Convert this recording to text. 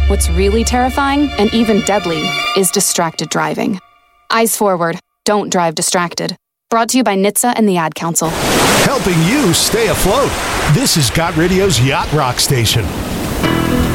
What's really terrifying and even deadly is distracted driving. Eyes forward. Don't drive distracted. Brought to you by NHTSA and the Ad Council. Helping you stay afloat. This is Got Radio's Yacht Rock Station.